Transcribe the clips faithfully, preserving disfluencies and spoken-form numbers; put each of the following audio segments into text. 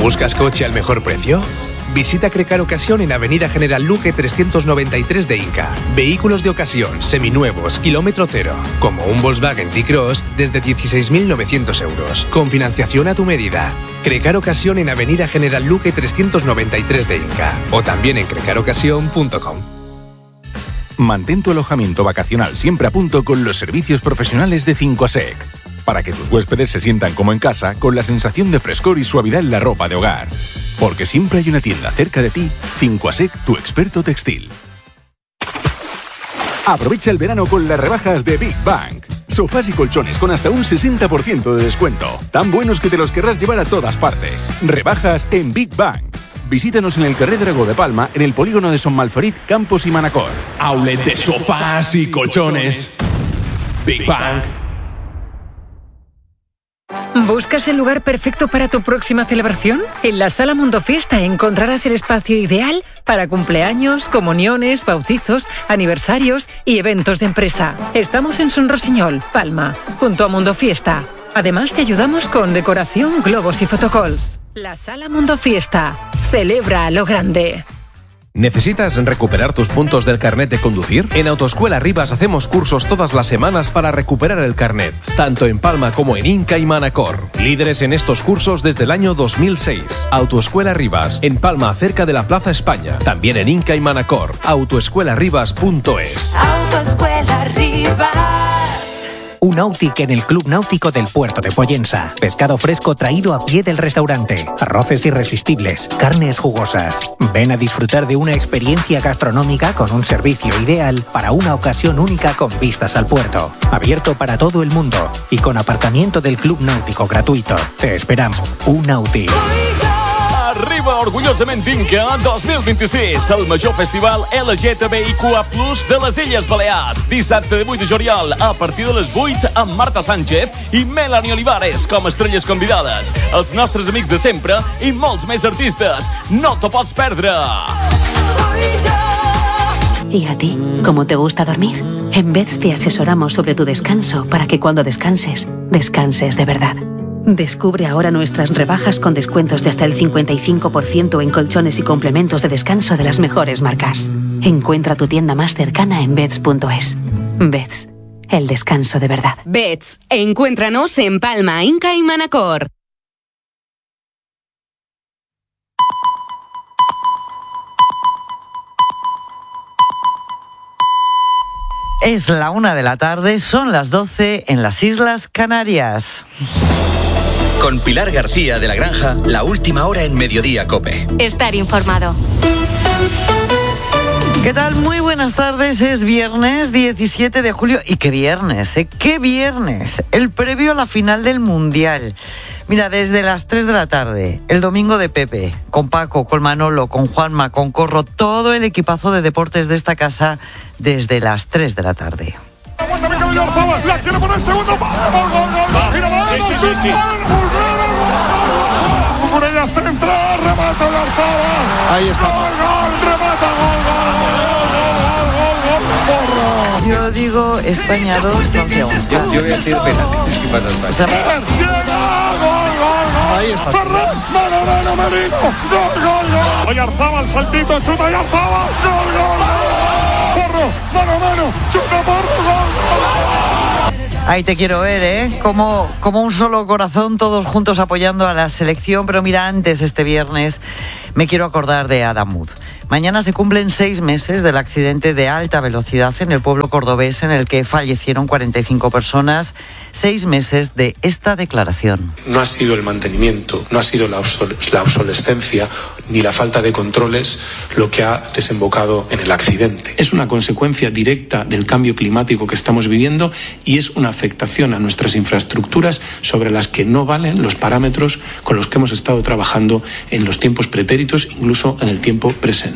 ¿Buscas coche al mejor precio? Visita Crecar Ocasión en Avenida General Luque trescientos noventa y tres de Inca. Vehículos de ocasión, seminuevos, kilómetro cero. Como un Volkswagen T-Cross desde dieciséis mil novecientos euros. Con financiación a tu medida. Crecar Ocasión en Avenida General Luque trescientos noventa y tres de Inca. O también en crecar ocasión punto com. Mantén tu alojamiento vacacional siempre a punto con los servicios profesionales de cinco A S E C. Para que tus huéspedes se sientan como en casa, con la sensación de frescor y suavidad en la ropa de hogar. Porque siempre hay una tienda cerca de ti. cinco A S E C, tu experto textil. Aprovecha el verano con las rebajas de Big Bang. Sofás y colchones con hasta un sesenta por ciento de descuento. Tan buenos que te los querrás llevar a todas partes. Rebajas en Big Bang. Visítanos en el Carrer Dragó de Palma, en el polígono de Son Malferit, Campos y Manacor. Outlet de sofás y colchones. Big Bang. ¿Buscas el lugar perfecto para tu próxima celebración? En la Sala Mundo Fiesta encontrarás el espacio ideal para cumpleaños, comuniones, bautizos, aniversarios y eventos de empresa. Estamos en Son Rosiñol, Palma, junto a Mundo Fiesta. Además, te ayudamos con decoración, globos y photocalls. La Sala Mundo Fiesta. Celebra a lo grande. ¿Necesitas recuperar tus puntos del carnet de conducir? En Autoescuela Rivas hacemos cursos todas las semanas para recuperar el carnet, tanto en Palma como en Inca y Manacor. Líderes en estos cursos desde el año dos mil seis. Autoescuela Rivas, en Palma, cerca de la Plaza España. También en Inca y Manacor. autoescuela rivas punto es. Autoescuela Rivas. Un Nautic en el Club Náutico del Puerto de Pollensa. Pescado fresco traído a pie del restaurante. Arroces irresistibles. Carnes jugosas. Ven a disfrutar de una experiencia gastronómica con un servicio ideal para una ocasión única con vistas al puerto. Abierto para todo el mundo y con aparcamiento del Club Náutico gratuito. Te esperamos. Un Nautic. Arriba orgullosament Inca dos mil vint-i-sis, el major festival L G T B I Q A plus, de les Illes Balears. Dissabte divuit de juliol, a partir de les vuit, amb Marta Sánchez i Melanie Olivares com estrelles convidades. Els nostres amics de sempre i molts més artistes. No t'ho pots perdre. ¿Y a ti? ¿Cómo te gusta dormir? En Beds te asesoramos sobre tu descanso para que cuando descanses, descanses de verdad. Descubre ahora nuestras rebajas con descuentos de hasta el cincuenta y cinco por ciento en colchones y complementos de descanso de las mejores marcas. Encuentra tu tienda más cercana en beds punto es. Beds, el descanso de verdad. Beds, encuéntranos en Palma, Inca y Manacor. Es la una de la tarde, son las doce en las Islas Canarias. Con Pilar García de la Granja, la última hora en Mediodía COPE. Estar informado. ¿Qué tal? Muy buenas tardes, es viernes diecisiete de julio. ¿Y qué viernes? ¿eh? ¿Qué viernes? El previo a la final del Mundial. Mira, desde las tres de la tarde, el domingo de Pepe, con Paco, con Manolo, con Juanma, con Corro, todo el equipazo de deportes de esta casa desde las tres de la tarde. La quiere poner el segundo. Gol, gol, gol. Sí, sí, sí, sí. Por ella central, remata el Arzaba. Ahí está. Gol, gol, remata, gol, gol, gol, gol, gol, gol. Yo digo España dos, Francia uno. Yo, yo voy a decir penalti. ¿Qué pasa España? O sea, llega, gol, gol, gol. Ahí está. Ferran, mano, mano, Merino. Gol, gol, gol. Oye, Arzaba, el saltito, chuta y Arzaba. Gol, gol, gol. Porro, mano, mano, chuta, porro, gol, gol. Ahí te quiero ver, ¿eh? Como, como un solo corazón, todos juntos apoyando a la selección. Pero mira, antes, este viernes, me quiero acordar de Adam Wood. Mañana se cumplen seis meses del accidente de alta velocidad en el pueblo cordobés en el que fallecieron cuarenta y cinco personas. Seis meses de esta declaración. No ha sido el mantenimiento, no ha sido la, obsol- la obsolescencia ni la falta de controles lo que ha desembocado en el accidente. Es una consecuencia directa del cambio climático que estamos viviendo y es una afectación a nuestras infraestructuras sobre las que no valen los parámetros con los que hemos estado trabajando en los tiempos pretéritos, incluso en el tiempo presente.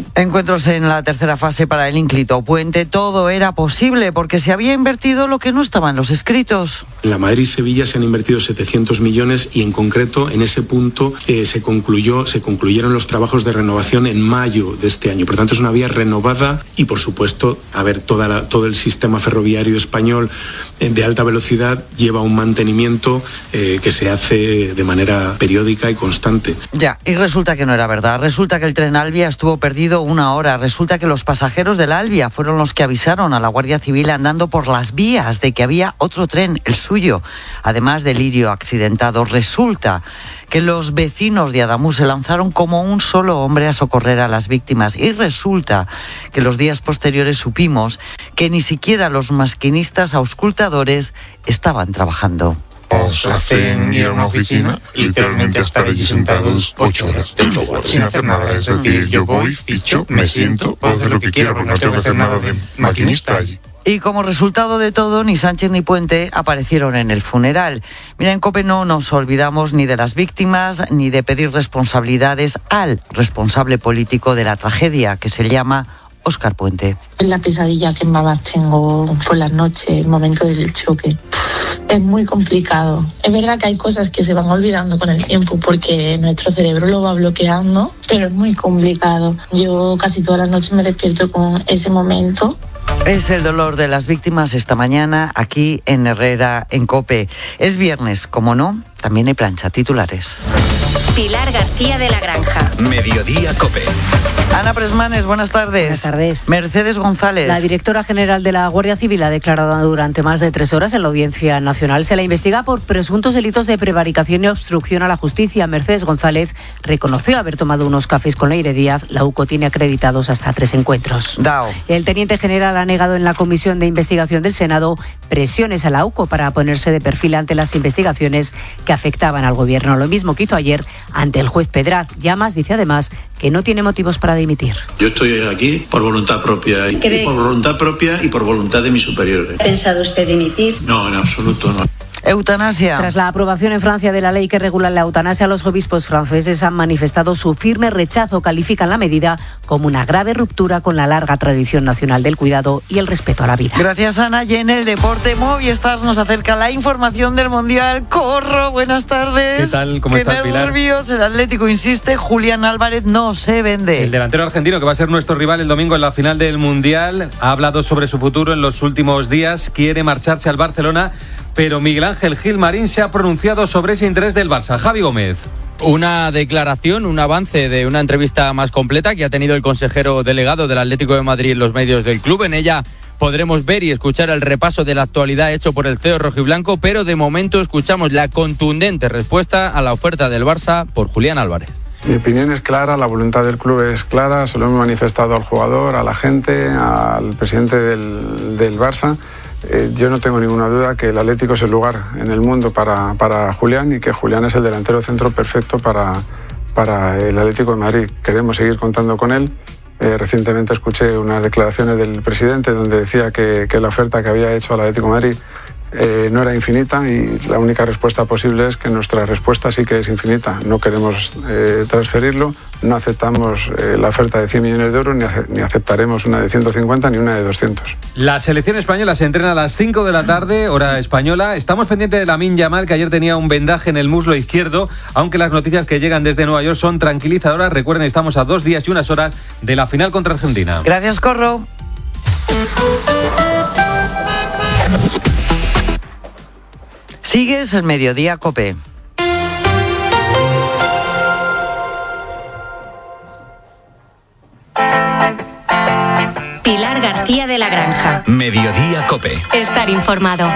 Encuentros en la tercera fase para el ínclito puente. Todo era posible porque se había invertido lo que no estaba en los escritos. En la Madrid-Sevilla se han invertido setecientos millones y en concreto en ese punto eh, se concluyó, se concluyeron los trabajos de renovación en mayo de este año. Por tanto, es una vía renovada y, por supuesto, a ver, toda la, todo el sistema ferroviario español eh, de alta velocidad lleva un mantenimiento eh, que se hace de manera periódica y constante. Ya, y resulta que no era verdad. Resulta que el tren Albia estuvo perdido una hora. Resulta que los pasajeros del Albia fueron los que avisaron a la Guardia Civil andando por las vías de que había otro tren, el suyo, además del lirio accidentado. Resulta que los vecinos de Adamuz se lanzaron como un solo hombre a socorrer a las víctimas. Y resulta que los días posteriores supimos que ni siquiera los maquinistas auscultadores estaban trabajando. Nos hacen ir a una oficina, literalmente a estar allí sentados ocho horas, sin hacer nada. Es decir, yo voy, ficho, me siento, puedo hacer lo que quiera, porque no tengo que hacer nada de maquinista allí. Y como resultado de todo, ni Sánchez ni Puente aparecieron en el funeral. Mira, en COPE no nos olvidamos ni de las víctimas, ni de pedir responsabilidades al responsable político de la tragedia, que se llama Óscar Puente. La pesadilla que más tengo fue la noche, el momento del choque. Es muy complicado. Es verdad que hay cosas que se van olvidando con el tiempo porque nuestro cerebro lo va bloqueando, pero es muy complicado. Yo casi todas las noches me despierto con ese momento. Es el dolor de las víctimas esta mañana aquí en Herrera, en COPE. Es viernes, como no, también hay plancha. Titulares. Pilar García de la Granja. Mediodía COPE. Ana Presmanes, buenas tardes. Buenas tardes. Mercedes González. La directora general de la Guardia Civil ha declarado durante más de tres horas en la Audiencia Nacional. Se la investiga por presuntos delitos de prevaricación y obstrucción a la justicia. Mercedes González reconoció haber tomado unos cafés con Leire Díaz. La UCO tiene acreditados hasta tres encuentros. Dao. El teniente general ha negado en la Comisión de Investigación del Senado presiones a la UCO para ponerse de perfil ante las investigaciones que afectaban al gobierno. Lo mismo que hizo ayer ante el juez Pedraz. Llamas dice además que no tiene motivos para dimitir. Yo estoy aquí por voluntad propia, y, y por voluntad propia y por voluntad de mis superiores. ¿Ha pensado usted dimitir? No, en absoluto no. Eutanasia. Tras la aprobación en Francia de la ley que regula la eutanasia, los obispos franceses han manifestado su firme rechazo. Califican la medida como una grave ruptura con la larga tradición nacional del cuidado y el respeto a la vida. Gracias, Ana. Y en el deporte, Movistar nos acerca la información del Mundial. Corro, buenas tardes. ¿Qué tal? ¿Cómo está, Pilar? Qué nervios. El Atlético insiste, Julián Álvarez no se vende. El delantero argentino, que va a ser nuestro rival el domingo en la final del Mundial, ha hablado sobre su futuro en los últimos días. Quiere marcharse al Barcelona, pero Miguel Ángel Gilmarín se ha pronunciado sobre ese interés del Barça. Javi Gómez. Una declaración, un avance de una entrevista más completa que ha tenido el consejero delegado del Atlético de Madrid en los medios del club. En ella podremos ver y escuchar el repaso de la actualidad hecho por el C E O rojiblanco, pero de momento escuchamos la contundente respuesta a la oferta del Barça por Julián Álvarez. Mi opinión es clara, la voluntad del club es clara, se lo hemos manifestado al jugador, a la gente, al presidente del, del Barça. Eh, yo no tengo ninguna duda que el Atlético es el lugar en el mundo para, para Julián y que Julián es el delantero centro perfecto para, para el Atlético de Madrid. Queremos seguir contando con él. Eh, recientemente escuché unas declaraciones del presidente donde decía que, que la oferta que había hecho al Atlético de Madrid Eh, no era infinita y la única respuesta posible es que nuestra respuesta sí que es infinita. No queremos eh, transferirlo, no aceptamos eh, la oferta de cien millones de euros, ni, ace- ni aceptaremos una de ciento cincuenta ni una de doscientos. La selección española se entrena a las cinco de la tarde, hora española. Estamos pendientes de Lamine Yamal, que ayer tenía un vendaje en el muslo izquierdo, aunque las noticias que llegan desde Nueva York son tranquilizadoras. Recuerden, estamos a dos días y unas horas de la final contra Argentina. Gracias, Corro. Sigues el Mediodía COPE. Pilar García de la Granja. Mediodía COPE. Estar informado.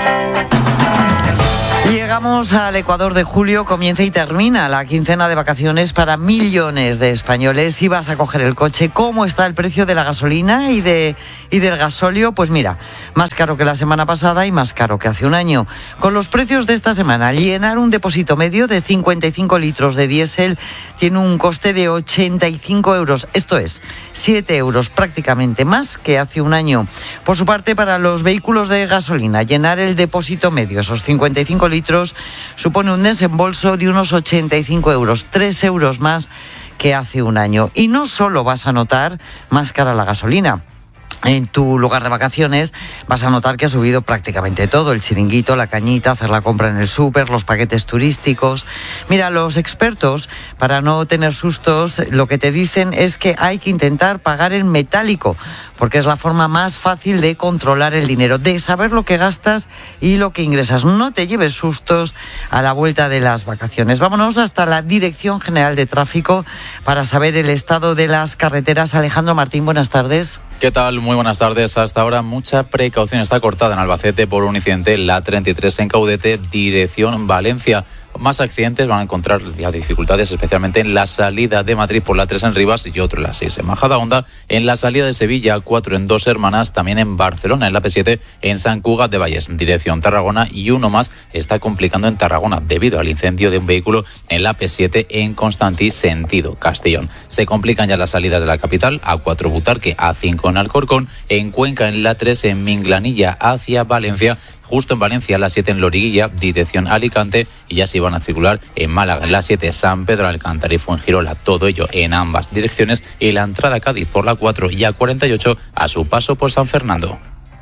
Llegamos al Ecuador de julio, comienza y termina la quincena de vacaciones para millones de españoles. Si vas a coger el coche, ¿cómo está el precio de la gasolina y de y del gasóleo? Pues mira, más caro que la semana pasada y más caro que hace un año. Con los precios de esta semana, llenar un depósito medio de cincuenta y cinco litros de diésel tiene un coste de ochenta y cinco euros. Esto es, siete euros prácticamente más que hace un año. Por su parte, para los vehículos de gasolina, llenar el depósito medio, esos cincuenta y cinco litros, supone un desembolso de unos ochenta y cinco euros, tres euros más que hace un año. Y no solo vas a notar más cara la gasolina. En tu lugar de vacaciones vas a notar que ha subido prácticamente todo, el chiringuito, la cañita, hacer la compra en el súper, los paquetes turísticos. Mira, los expertos, para no tener sustos, lo que te dicen es que hay que intentar pagar en metálico, porque es la forma más fácil de controlar el dinero, de saber lo que gastas y lo que ingresas. No te lleves sustos a la vuelta de las vacaciones. Vámonos hasta la Dirección General de Tráfico para saber el estado de las carreteras. Alejandro Martín, buenas tardes. ¿Qué tal? Muy buenas tardes. Hasta ahora mucha precaución está cortada en Albacete por un incidente en la treinta y tres en Caudete, dirección Valencia. Más accidentes van a encontrar ya dificultades, especialmente en la salida de Madrid por la tres en Rivas y otro en la seis en Majadahonda, en la salida de Sevilla, cuatro en Dos Hermanas, también en Barcelona, en la P siete, en Sant Cugat de Valles, dirección Tarragona, y uno más está complicando en Tarragona debido al incendio de un vehículo en la P siete en Constantí, sentido Castellón. Se complican ya las salidas de la capital, A cuatro Butarque, A cinco en Alcorcón, en Cuenca en la tres en Minglanilla hacia Valencia, justo en Valencia, la siete en Loriguilla, dirección Alicante, y ya se van a circular en Málaga, en la siete San Pedro Alcántara y Fuengirola, todo ello en ambas direcciones, y la entrada a Cádiz por la cuatro y A cuarenta y ocho a su paso por San Fernando.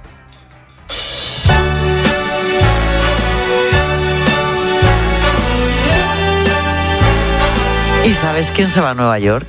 ¿Y sabes quién se va a Nueva York?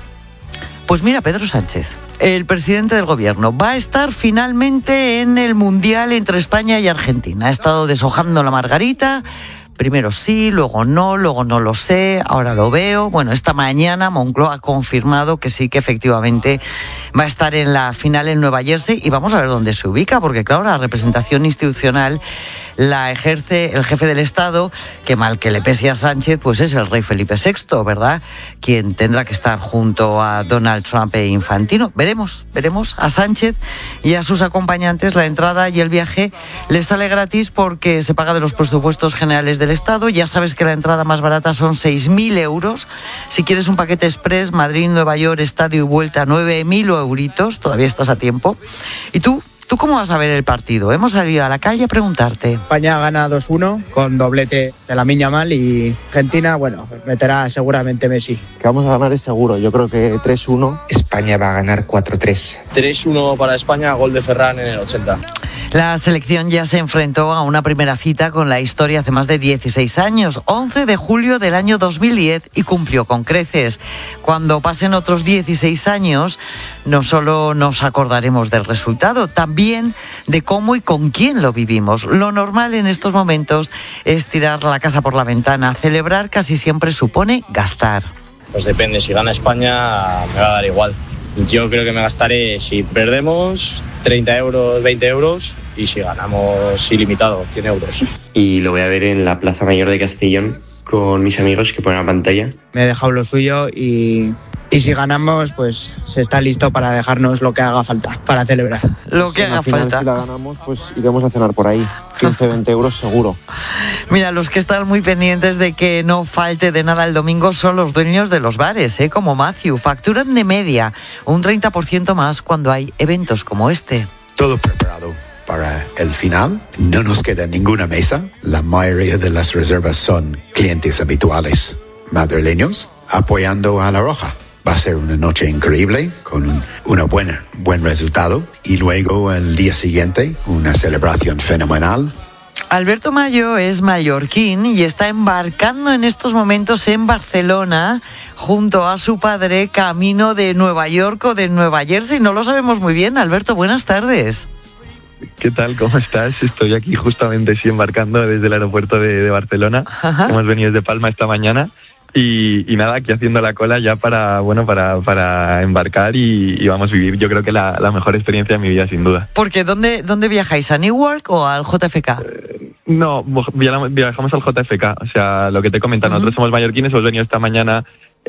Pues mira, Pedro Sánchez. El presidente del gobierno va a estar finalmente en el Mundial entre España y Argentina. Ha estado deshojando la margarita. Primero sí, luego no, luego no lo sé, ahora lo veo. Bueno, esta mañana Moncloa ha confirmado que sí, que efectivamente va a estar en la final en Nueva Jersey, y vamos a ver dónde se ubica, porque claro, la representación institucional la ejerce el jefe del Estado, que mal que le pese a Sánchez, pues es el rey Felipe sexto, ¿verdad? Quien tendrá que estar junto a Donald Trump e Infantino. Veremos, veremos a Sánchez y a sus acompañantes. La entrada y el viaje les sale gratis porque se paga de los presupuestos generales del Estado. Ya sabes que la entrada más barata son seis mil euros. Si quieres un paquete express, Madrid, Nueva York, estadio y vuelta, nueve mil euritos. Todavía estás a tiempo. ¿Y tú? ¿Tú cómo vas a ver el partido? Hemos salido a la calle a preguntarte. España gana dos uno con doblete de Lamine Yamal, y Argentina, bueno, meterá seguramente Messi. Que vamos a ganar es seguro, yo creo que tres uno. España va a ganar cuatro tres. tres uno para España, gol de Ferran en el ochenta. La selección ya se enfrentó a una primera cita con la historia hace más de dieciséis años, once de julio del año dos mil diez, y cumplió con creces. Cuando pasen otros dieciséis años, no solo nos acordaremos del resultado, también de cómo y con quién lo vivimos. Lo normal en estos momentos es tirar la casa por la ventana. Celebrar casi siempre supone gastar. Pues depende, si gana España me va a dar igual. Yo creo que me gastaré, si perdemos, treinta euros, veinte euros, y si ganamos ilimitado, cien euros. Y lo voy a ver en la Plaza Mayor de Castellón con mis amigos que ponen la pantalla. Me he dejado lo suyo y... Y si ganamos, pues se está listo para dejarnos lo que haga falta para celebrar. Lo que si haga final, falta. Si la ganamos, pues iremos a cenar por ahí. quince, veinte euros seguro. Mira, los que están muy pendientes de que no falte de nada el domingo son los dueños de los bares, ¿eh? Como Matthew. Facturan de media un treinta por ciento más cuando hay eventos como este. Todo preparado para el final. No nos queda ninguna mesa. La mayoría de las reservas son clientes habituales madrileños apoyando a La Roja. Va a ser una noche increíble, con un una buena, buen resultado. Y luego, el día siguiente, una celebración fenomenal. Alberto Mayo es mallorquín y está embarcando en estos momentos en Barcelona junto a su padre, camino de Nueva York o de Nueva Jersey. No lo sabemos muy bien. Alberto, buenas tardes. ¿Qué tal? ¿Cómo estás? Estoy aquí justamente sí, embarcando desde el aeropuerto de, de Barcelona. Ajá. Hemos venido desde Palma esta mañana. Y, y nada, aquí haciendo la cola ya para bueno para, para embarcar y, y vamos a vivir, yo creo que la, la mejor experiencia de mi vida, sin duda. Porque ¿dónde, dónde viajáis? ¿A Newark o al J F K? Eh, no, viajamos al J F K, o sea, lo que te comentan, uh-huh. Nosotros somos mallorquines, hemos venido esta mañana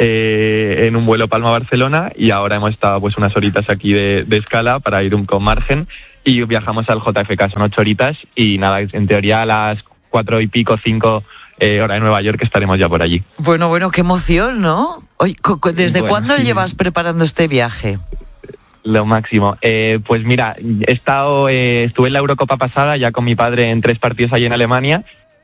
eh, en un vuelo Palma-Barcelona y ahora hemos estado pues unas horitas aquí de, de escala para ir un, con margen, y viajamos al J F K, son ocho horitas y nada, en teoría a las cuatro y pico, cinco... Eh, hora de Nueva York, estaremos ya por allí. Bueno, bueno, qué emoción, ¿no? Oye, ¿desde bueno, cuándo sí. llevas preparando este viaje? Lo máximo. Eh, pues mira, he estado, eh, estuve en la Eurocopa pasada ya con mi padre en tres partidos allí en Alemania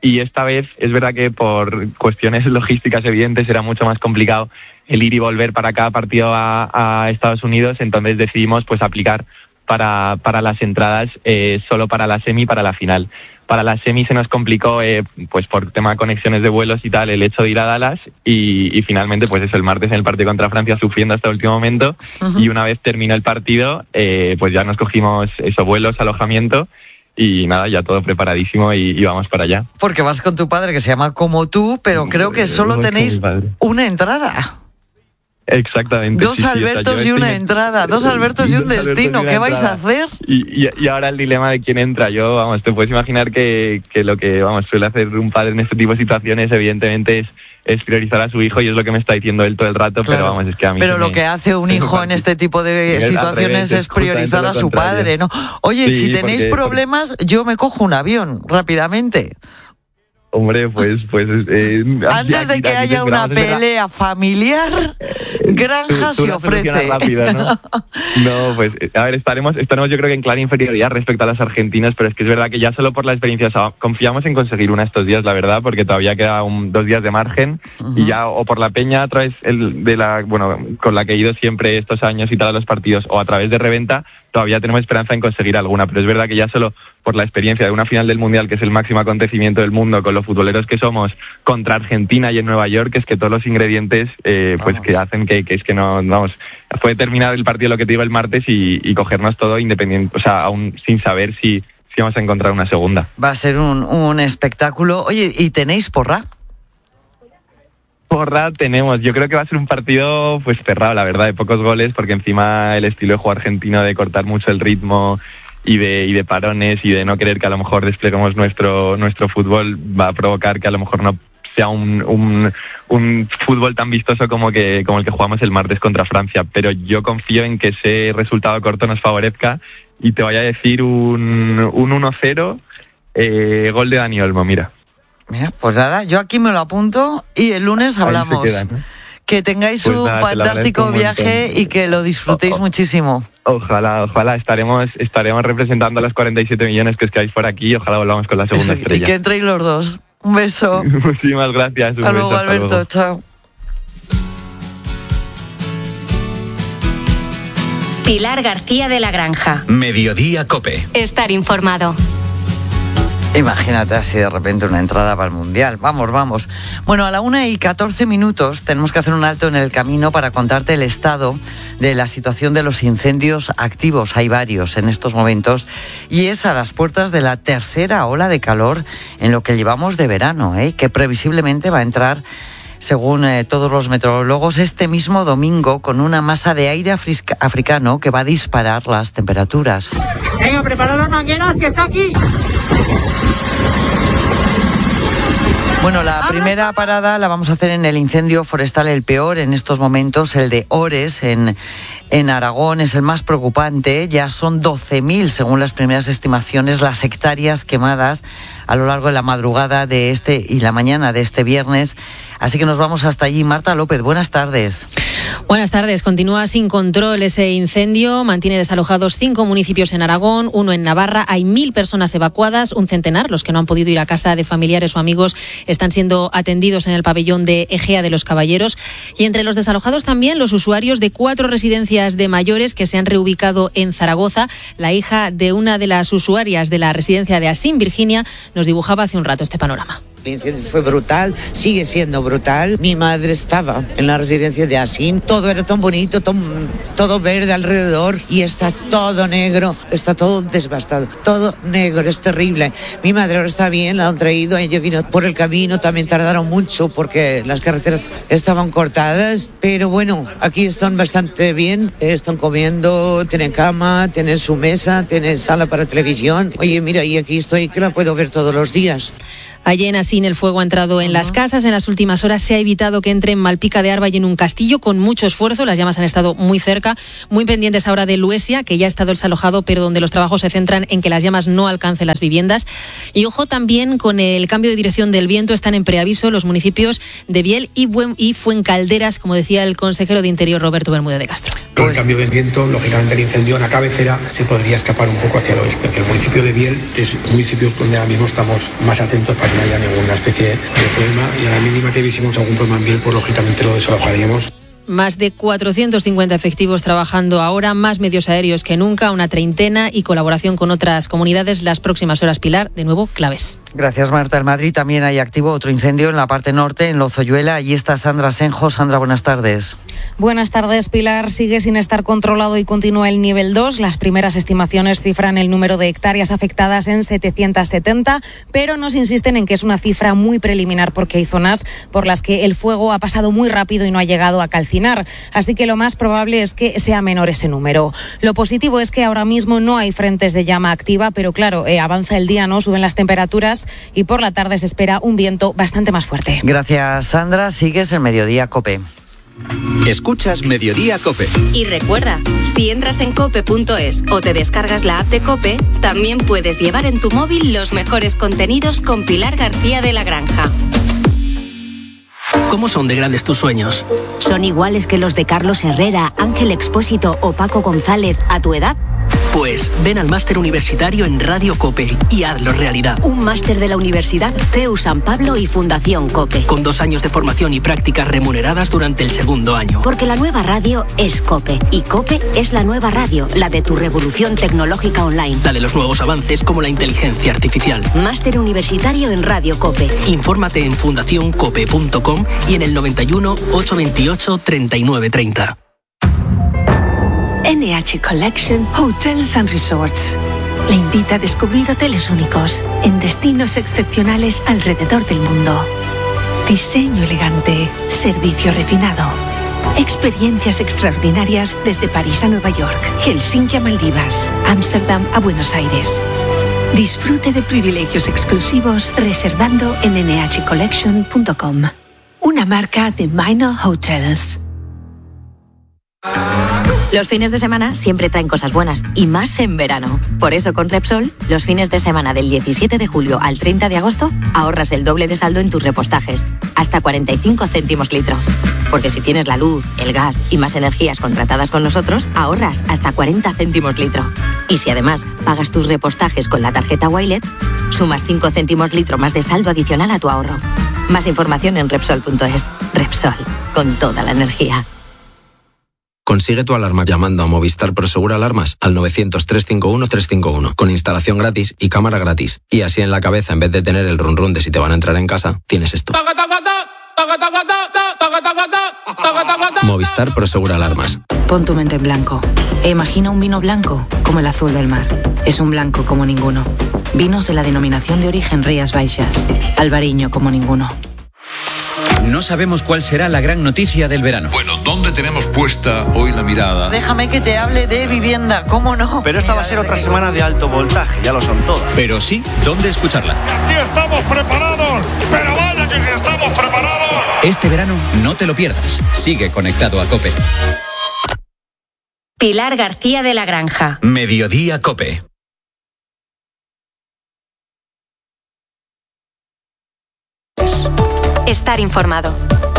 y esta vez es verdad que por cuestiones logísticas evidentes era mucho más complicado el ir y volver para cada partido a, a Estados Unidos, entonces decidimos pues aplicar para, para las entradas eh, solo para la semi y para la final. Para la semi se nos complicó eh, pues por tema de conexiones de vuelos y tal el hecho de ir a Dallas y, y finalmente pues eso, el martes en el partido contra Francia sufriendo hasta el último momento. Uh-huh. Y una vez terminó el partido eh, pues ya nos cogimos esos vuelos, alojamiento y nada, ya todo preparadísimo y, y vamos para allá. Porque vas con tu padre que se llama como tú, pero creo que solo tenéis una entrada. Exactamente. Dos sí, Albertos sí, o sea, y una entrada, dos Albertos y un dos destino. Y ¿qué vais a hacer? Y, y, y ahora el dilema de quién entra. Yo, vamos, te puedes imaginar que, que lo que vamos suele hacer un padre en este tipo de situaciones, evidentemente, es, es priorizar a su hijo y es lo que me está diciendo él todo el rato, claro. Pero vamos, es que a mí... Pero lo me, que hace un hijo en este tipo de situaciones es priorizar a su padre, ¿no? Oye, sí, si tenéis porque, problemas, porque... yo me cojo un avión rápidamente. Hombre, pues... pues eh, Antes de que haya una pelea familiar, Granja se ofrece. Rápida, ¿no? no, pues, a ver, estaremos, estaremos yo creo que en clara inferioridad respecto a las argentinas, pero es que es verdad que ya solo por la experiencia, o sea, confiamos en conseguir una estos días, la verdad, porque todavía queda un, dos días de margen, uh-huh. Y ya o por la peña a través el, de la, bueno, con la que he ido siempre estos años y tal a los partidos, o a través de reventa, todavía tenemos esperanza en conseguir alguna, pero es verdad que ya solo por la experiencia de una final del Mundial, que es el máximo acontecimiento del mundo, con los futboleros que somos, contra Argentina y en Nueva York, es que todos los ingredientes eh, pues que hacen que, que es que no, vamos, puede terminar el partido, lo que te digo, el martes y, y cogernos todo independiente, o sea, aún sin saber si, si vamos a encontrar una segunda. Va a ser un, un espectáculo. Oye, ¿y tenéis porra? Porra tenemos, yo creo que va a ser un partido pues cerrado, la verdad, de pocos goles, porque encima el estilo de juego argentino de cortar mucho el ritmo y de y de parones y de no querer que a lo mejor despleguemos nuestro nuestro fútbol va a provocar que a lo mejor no sea un, un, un fútbol tan vistoso como que como el que jugamos el martes contra Francia, pero yo confío en que ese resultado corto nos favorezca y te voy a decir un, un uno cero, eh, gol de Dani Olmo, mira. Mira, pues nada, yo aquí me lo apunto y el lunes hablamos. Queda, ¿no? Que tengáis pues un nada, fantástico un viaje y que lo disfrutéis oh, oh. muchísimo. Ojalá, ojalá, estaremos estaremos representando a los cuarenta y siete millones que estáis por aquí y ojalá volvamos con la segunda Eso, estrella. Y que entréis los dos. Un beso. Muchísimas gracias. Hasta luego, Alberto, luego. Chao. Pilar García de la Granja. Mediodía Cope. Estar informado. Imagínate así de repente una entrada para el Mundial. Vamos, vamos. Bueno, a la una y catorce minutos tenemos que hacer un alto en el camino para contarte el estado de la situación de los incendios activos. Hay varios en estos momentos y es a las puertas de la tercera ola de calor en lo que llevamos de verano, ¿eh? Que previsiblemente va a entrar, según eh, todos los meteorólogos, este mismo domingo con una masa de aire africa- africano que va a disparar las temperaturas. Venga, preparad las mangueras que está aquí. Bueno, la primera parada la vamos a hacer en el incendio forestal, el peor en estos momentos, el de Ores, en, en Aragón, es el más preocupante. Ya son doce mil, según las primeras estimaciones, las hectáreas quemadas a lo largo de la madrugada de este y la mañana de este viernes. Así que nos vamos hasta allí. Marta López, buenas tardes. Buenas tardes. Continúa sin control ese incendio. Mantiene desalojados cinco municipios en Aragón, uno en Navarra. Hay mil personas evacuadas, un centenar. Los que no han podido ir a casa de familiares o amigos están siendo atendidos en el pabellón de Egea de los Caballeros. Y entre los desalojados también los usuarios de cuatro residencias de mayores que se han reubicado en Zaragoza. La hija de una de las usuarias de la residencia de Asín, Virginia, nos dibujaba hace un rato este panorama. El incendio fue brutal, sigue siendo brutal. Mi madre estaba en la residencia de Asín, todo era tan bonito, todo, todo verde alrededor y está todo negro, está todo devastado, todo negro, es terrible. Mi madre ahora está bien, la han traído, ella vino por el camino, también tardaron mucho porque las carreteras estaban cortadas, pero bueno, aquí están bastante bien, están comiendo, tienen cama, tienen su mesa, tienen sala para televisión. Oye, mira, y aquí estoy que la puedo ver todos los días. Allí en Asín el fuego ha entrado en las casas. En las últimas horas se ha evitado que entre en Malpica de Arba y en un castillo con mucho esfuerzo. Las llamas han estado muy cerca, muy pendientes ahora de Luesia, que ya ha estado desalojado, pero donde los trabajos se centran en que las llamas no alcancen las viviendas. Y ojo también con el cambio de dirección del viento. Están en preaviso los municipios de Biel y, Buen, y Fuencalderas, como decía el consejero de Interior Roberto Bermúdez de Castro. Con el cambio del viento, lógicamente el incendio en la cabecera se podría escapar un poco hacia el oeste, hacia el municipio de Biel, que es un municipio donde ahora mismo estamos más atentos para que no haya ninguna especie de problema, y a la mínima que visiéramos algún problema en Biel, pues lógicamente lo desalojaríamos. Más de cuatrocientos cincuenta efectivos trabajando ahora, más medios aéreos que nunca, una treintena y colaboración con otras comunidades. Las próximas horas, Pilar, de nuevo, claves. Gracias, Marta. En Madrid también hay activo otro incendio en la parte norte, en Lozoyuela. Allí está Sandra Senjo. Sandra, buenas tardes. Buenas tardes, Pilar. Sigue sin estar controlado y continúa el nivel dos. Las primeras estimaciones cifran el número de hectáreas afectadas en setecientos setenta, pero nos insisten en que es una cifra muy preliminar porque hay zonas por las que el fuego ha pasado muy rápido y no ha llegado a calcinar. Así que lo más probable es que sea menor ese número. Lo positivo es que ahora mismo no hay frentes de llama activa, pero claro, eh, avanza el día, ¿no? Suben las temperaturas y por la tarde se espera un viento bastante más fuerte. Gracias, Sandra. Sigues el Mediodía COPE. Escuchas Mediodía COPE. Y recuerda, si entras en cope punto es o te descargas la app de COPE, también puedes llevar en tu móvil los mejores contenidos con Pilar García de la Granja. ¿Cómo son de grandes tus sueños? ¿Son iguales que los de Carlos Herrera, Ángel Expósito o Paco González a tu edad? Pues ven al máster universitario en Radio COPE y hazlo realidad. Un máster de la Universidad C E U San Pablo y Fundación COPE. Con dos años de formación y prácticas remuneradas durante el segundo año. Porque la nueva radio es COPE. Y COPE es la nueva radio, la de tu revolución tecnológica online. La de los nuevos avances como la inteligencia artificial. Máster universitario en Radio COPE. Infórmate en fundación cope punto com y en el noventa y uno, ochocientos veintiocho, treinta y nueve treinta. N H Collection Hotels and Resorts le invita a descubrir hoteles únicos en destinos excepcionales alrededor del mundo. Diseño elegante, servicio refinado, experiencias extraordinarias desde París a Nueva York, Helsinki a Maldivas, Ámsterdam a Buenos Aires. Disfrute de privilegios exclusivos reservando en ene hache collection punto com, una marca de Minor Hotels. Los fines de semana siempre traen cosas buenas, y más en verano. Por eso con Repsol, los fines de semana del diecisiete de julio al treinta de agosto, ahorras el doble de saldo en tus repostajes, hasta cuarenta y cinco céntimos litro. Porque si tienes la luz, el gas y más energías contratadas con nosotros, ahorras hasta cuarenta céntimos litro. Y si además pagas tus repostajes con la tarjeta Wilet, sumas cinco céntimos litro más de saldo adicional a tu ahorro. Más información en Repsol punto es. Repsol, con toda la energía. Consigue tu alarma llamando a Movistar Prosegur Alarmas al novecientos, trescientos cincuenta y uno, trescientos cincuenta y uno, con instalación gratis y cámara gratis. Y así en la cabeza, en vez de tener el run run de si te van a entrar en casa, tienes esto. Movistar Prosegur Alarmas. Pon tu mente en blanco e imagina un vino blanco como el azul del mar. Es un blanco como ninguno. Vinos de la denominación de origen Rías Baixas. Albariño como ninguno. No sabemos cuál será la gran noticia del verano. Bueno, ¿dónde tenemos puesta hoy la mirada? Déjame que te hable de vivienda, ¿cómo no? Pero esta va a ser otra semana de alto voltaje, ya lo son todas. Pero sí, ¿dónde escucharla? ¡Aquí estamos preparados! ¡Pero vaya que sí estamos preparados! Este verano no te lo pierdas. Sigue conectado a COPE. Pilar García de la Granja. Mediodía COPE. Estar informado.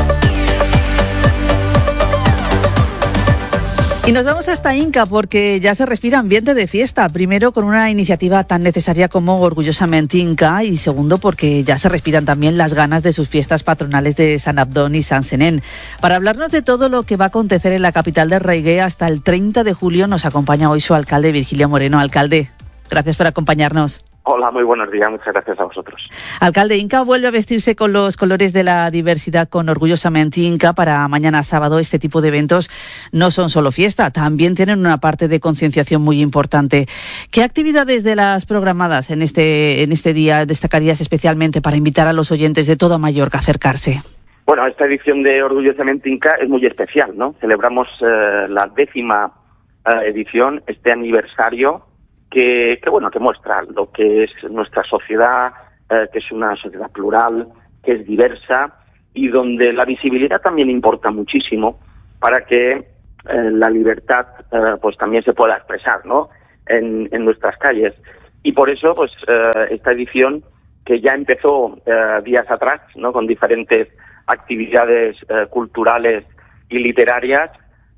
Y nos vamos hasta Inca porque ya se respira ambiente de fiesta. Primero, con una iniciativa tan necesaria como Orgullosamente Inca, y segundo, porque ya se respiran también las ganas de sus fiestas patronales de San Abdón y San Senén. Para hablarnos de todo lo que va a acontecer en la capital del reggae hasta el treinta de julio, nos acompaña hoy su alcalde, Virgilio Moreno. Alcalde, gracias por acompañarnos. Hola, muy buenos días, muchas gracias a vosotros. Alcalde, Inca vuelve a vestirse con los colores de la diversidad con Orgullosamente Inca. Para mañana sábado este tipo de eventos no son solo fiesta, también tienen una parte de concienciación muy importante. ¿Qué actividades de las programadas en este, en este día destacarías especialmente para invitar a los oyentes de toda Mallorca a acercarse? Bueno, esta edición de Orgullosamente Inca es muy especial, ¿no? Celebramos eh, la décima eh, edición, este aniversario, Que, que bueno que muestra lo que es nuestra sociedad, eh, que es una sociedad plural, que es diversa y donde la visibilidad también importa muchísimo para que eh, la libertad eh, pues también se pueda expresar, ¿no? en, en nuestras calles. Y por eso pues eh, esta edición, que ya empezó eh, días atrás, ¿no? Con diferentes actividades eh, culturales y literarias,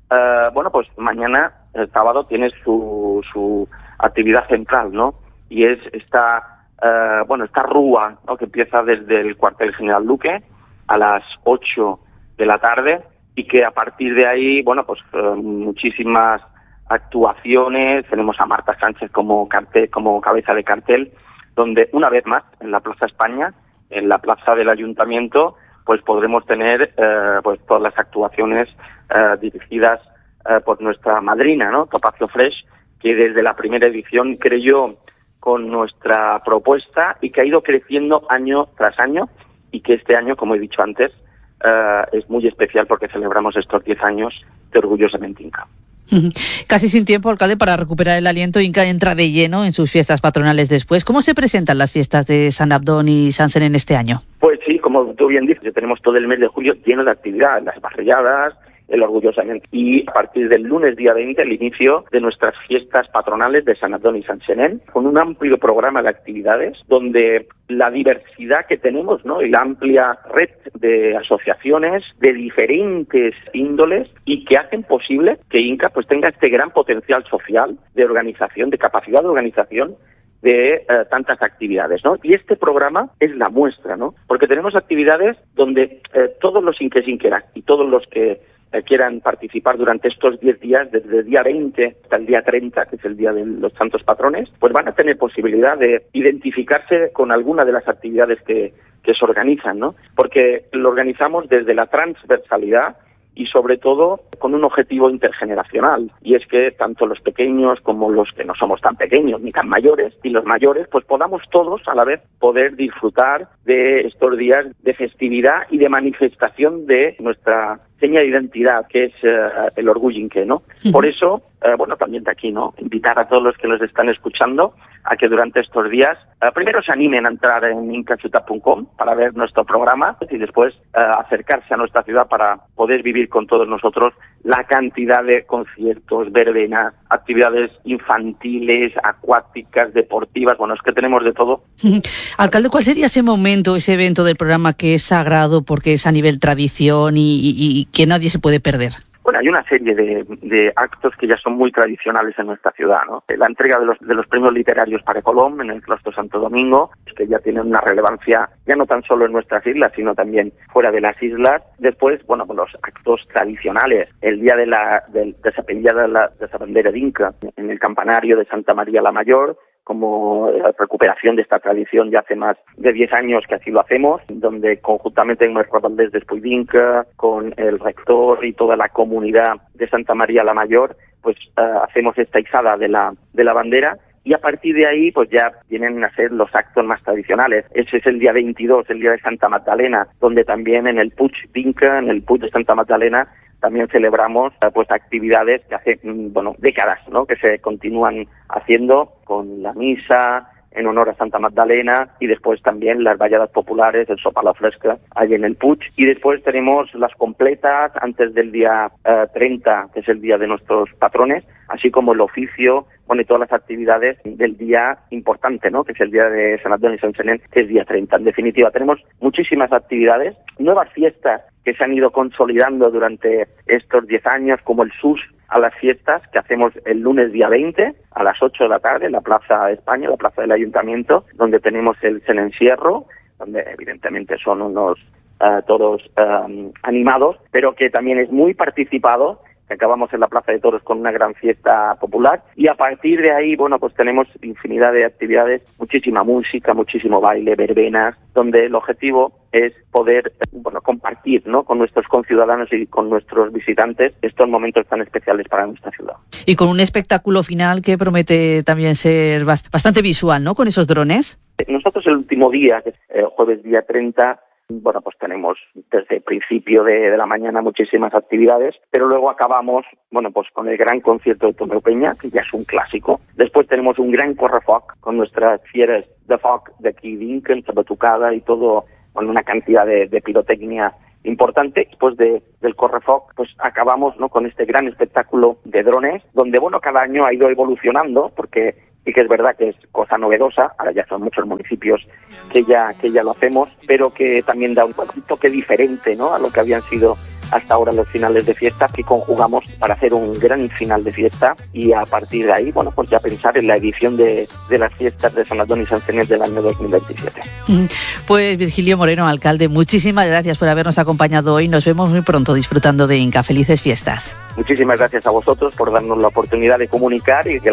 uh, bueno, pues mañana, el sábado, tienes su, su actividad central, ¿no? Y es esta, uh, bueno, esta rúa, ¿no? Que empieza desde el cuartel general Luque a las ocho de la tarde y que a partir de ahí, bueno, pues uh, muchísimas actuaciones. Tenemos a Marta Sánchez como cartel, como cabeza de cartel, donde una vez más, en la Plaza España, en la plaza del Ayuntamiento, pues podremos tener eh, pues todas las actuaciones eh, dirigidas eh, por nuestra madrina, ¿no? Topacio Fresh, que desde la primera edición creyó con nuestra propuesta y que ha ido creciendo año tras año, y que este año, como he dicho antes, eh, es muy especial porque celebramos estos diez años de Orgullosamente Inca. Casi sin tiempo, alcalde, para recuperar el aliento. Inca entra de lleno en sus fiestas patronales después. ¿Cómo se presentan las fiestas de San Abdón y San Senén este año? Pues sí, como tú bien dices, tenemos todo el mes de julio lleno de actividad, las barriadas, el Orgullosamente, y a partir del lunes día veinte el inicio de nuestras fiestas patronales de San Abdón y San Senén, con un amplio programa de actividades donde la diversidad que tenemos, ¿no? Y la amplia red de asociaciones de diferentes índoles y que hacen posible que Inca pues tenga este gran potencial social de organización, de capacidad de organización de eh, tantas actividades, ¿no? Y este programa es la muestra, ¿no? Porque tenemos actividades donde eh, todos los inques inqueras y todos los que eh, quieran participar durante estos diez días, desde el día veinte hasta el día treinta, que es el día de los santos patrones, pues van a tener posibilidad de identificarse con alguna de las actividades que, que se organizan, ¿no? Porque lo organizamos desde la transversalidad y sobre todo con un objetivo intergeneracional, y es que tanto los pequeños como los que no somos tan pequeños ni tan mayores, y los mayores, pues podamos todos a la vez poder disfrutar de estos días de festividad y de manifestación de nuestra seña de identidad, que es uh, el orgullo inque, ¿no? Uh-huh. Por eso, uh, bueno, también de aquí, ¿no? Invitar a todos los que nos están escuchando a que durante estos días uh, primero se animen a entrar en inca ciutat punto com para ver nuestro programa y después uh, acercarse a nuestra ciudad para poder vivir con todos nosotros la cantidad de conciertos, verbenas, actividades infantiles, acuáticas, deportivas. Bueno, es que tenemos de todo. Uh-huh. Alcalde, ¿cuál sería ese momento, ese evento del programa que es sagrado porque es a nivel tradición y, y, y que nadie se puede perder? Bueno, hay una serie de, de actos que ya son muy tradicionales en nuestra ciudad, ¿no? La entrega de los, de los premios literarios para Colom en el Claustro Santo Domingo, que ya tienen una relevancia ya no tan solo en nuestras islas, sino también fuera de las islas. Después, bueno, los actos tradicionales, el día de la de, de esa pellada de la de esa bandera de Inca en el campanario de Santa María la Mayor, como la recuperación de esta tradición ya hace más de diez años que así lo hacemos, donde conjuntamente en nuestro Valdés de Espuidinca, con el rector y toda la comunidad de Santa María la Mayor, pues uh, hacemos esta izada de la de la bandera. Y a partir de ahí, pues ya vienen a ser los actos más tradicionales. Ese es el día veintidós, el día de Santa Magdalena, donde también en el Puig d'Inca, en el Puig de Santa Magdalena, también celebramos pues actividades que hace, bueno, décadas, ¿no? Que se continúan haciendo con la misa en honor a Santa Magdalena y después también las valladas populares, el sopa a la fresca, ahí en el Puig. Y después tenemos las completas antes del día eh, treinta, que es el día de nuestros patrones, así como el oficio, bueno, y todas las actividades del día importante, ¿no? Que es el día de San Abdón y San Senén, que es día treinta. En definitiva, tenemos muchísimas actividades, nuevas fiestas que se han ido consolidando durante estos diez años, como el S U S a las fiestas, que hacemos el lunes día veinte a las ocho de la tarde en la Plaza España, la Plaza del Ayuntamiento, donde tenemos el Senencierro, donde evidentemente son unos uh, todos um, animados, pero que también es muy participado, que acabamos en la Plaza de Toros con una gran fiesta popular, y a partir de ahí, bueno, pues tenemos infinidad de actividades, muchísima música, muchísimo baile, verbenas, donde el objetivo es poder, bueno, compartir, ¿no?, con nuestros conciudadanos y con nuestros visitantes estos momentos tan especiales para nuestra ciudad. Y con un espectáculo final que promete también ser bast- bastante visual, ¿no?, con esos drones. Nosotros el último día, que es eh, jueves día treinta, bueno, pues tenemos desde el principio de, de la mañana muchísimas actividades, pero luego acabamos, bueno, pues con el gran concierto de Tomeu Peña, que ya es un clásico. Después tenemos un gran correfoc con nuestras fieras de foc de aquí d'Inca, en Batucada y todo, con una cantidad de, de pirotecnia importante. Después de, del correfoc, pues acabamos, ¿no?, con este gran espectáculo de drones, donde, bueno, cada año ha ido evolucionando, porque sí que es verdad que es cosa novedosa, ahora ya son muchos municipios que ya que ya lo hacemos, pero que también da un, un toque diferente, ¿no?, a lo que habían sido hasta ahora los finales de fiesta que conjugamos para hacer un gran final de fiesta y a partir de ahí, bueno, pues ya pensar en la edición de, de las fiestas de San Antón y San Cenés del año dos mil veintisiete. Pues Virgilio Moreno, alcalde, muchísimas gracias por habernos acompañado hoy. Nos vemos muy pronto disfrutando de Inca. Felices fiestas. Muchísimas gracias a vosotros por darnos la oportunidad de comunicar y que